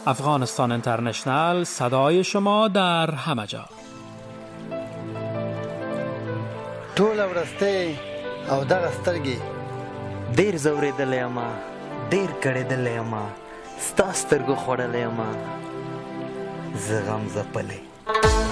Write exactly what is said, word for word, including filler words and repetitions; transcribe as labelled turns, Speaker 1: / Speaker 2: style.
Speaker 1: افغانستان اینترنشنل، صدای شما در همه جا.
Speaker 2: ټول ورسته او دغه سترګې
Speaker 3: ډېر زورېدلی یمه، ډېر کړېدلی یمه، ستا سترګو خوړلی یمه، زه غم ځپلی.